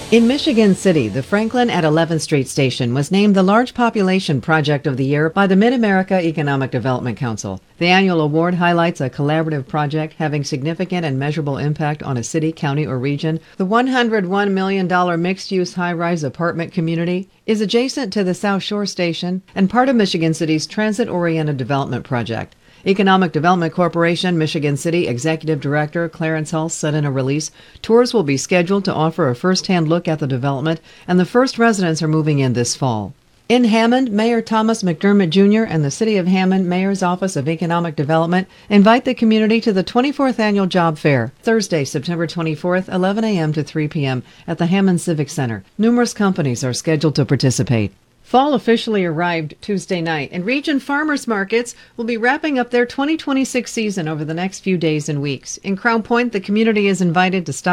In Michigan City, the Franklin at 11th Street station was named the Large Population Project of the Year by the Mid-America Economic Development Council. The annual award highlights a collaborative project having significant and measurable impact on a city, county, or region. The $101 million mixed-use high-rise apartment community is adjacent to the South Shore Station and part of Michigan City's transit-oriented development project. Economic Development Corporation, Michigan City Executive Director Clarence Hull said in a release, tours will be scheduled to offer a first-hand look at the development, and the first residents are moving in this fall. In Hammond, Mayor Thomas McDermott Jr. and the City of Hammond Mayor's Office of Economic Development invite the community to the 24th Annual Job Fair, Thursday, September 24th, 11 a.m. to 3 p.m. at the Hammond Civic Center. Numerous companies are scheduled to participate. Fall officially arrived Tuesday night, and region farmers markets will be wrapping up their 2026 season over the next few days and weeks. In Crown Point, the community is invited to stop